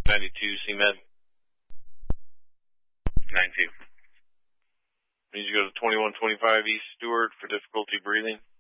92 CMed. 92. Need you to go to 2125 East Stewart for difficulty breathing.